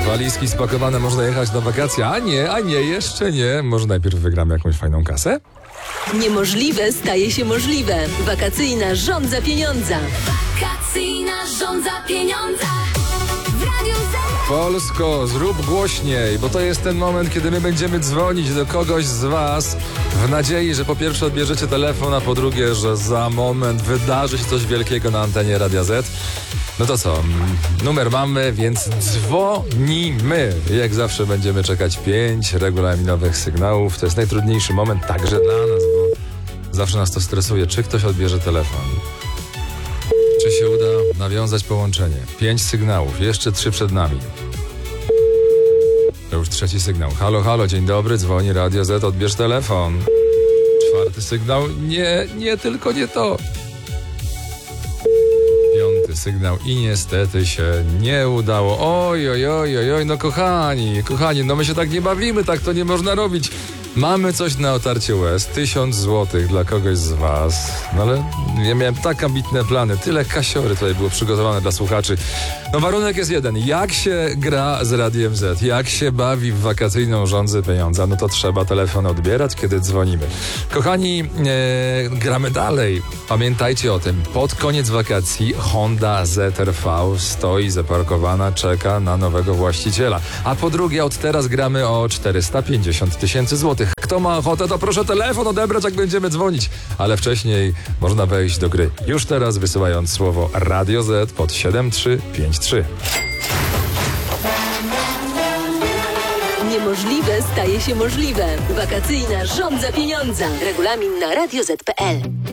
Walizki spakowane, można jechać na wakacje. A nie, jeszcze nie. Może najpierw wygramy jakąś fajną kasę? Niemożliwe staje się możliwe. Wakacyjna żądza pieniądza. Wakacyjna żądza pieniądza. W Radiu Z. Polsko, zrób głośniej, bo to jest ten moment, kiedy my będziemy dzwonić do kogoś z was w nadziei, że po pierwsze odbierzecie telefon, a po drugie, że za moment wydarzy się coś wielkiego na antenie Radia Z. No to co, numer mamy, więc dzwonimy. Jak zawsze będziemy czekać 5 regulaminowych sygnałów. To jest najtrudniejszy moment także dla nas, bo zawsze nas to stresuje. Czy ktoś odbierze telefon? Czy się uda nawiązać połączenie? 5 sygnałów, jeszcze 3 przed nami. To już 3 sygnał. Halo, halo, dzień dobry, dzwoni Radio Z, odbierz telefon. 4 sygnał, nie, tylko nie to. 5 sygnał i niestety się nie udało. Oj, no kochani, no my się tak nie bawimy, tak to nie można robić. Mamy coś na otarcie łez, 1000 złotych dla kogoś z was. No ale ja miałem tak ambitne plany, tyle kasiory tutaj było przygotowane dla słuchaczy. No warunek jest jeden, jak się gra z Radiem Z, jak się bawi w wakacyjną żądzę pieniądza, no to trzeba telefon odbierać, kiedy dzwonimy. Kochani, gramy dalej. Pamiętajcie o tym, pod koniec wakacji Honda ZR-V stoi zaparkowana, czeka na nowego właściciela. A po drugie, od teraz gramy o 450 000 złotych. Kto ma ochotę, to proszę telefon odebrać, jak będziemy dzwonić. Ale wcześniej można wejść do gry. Już teraz wysyłając słowo Radio Z pod 7353. Niemożliwe staje się możliwe. Wakacyjna żądza pieniądza. Regulamin na radioz.pl.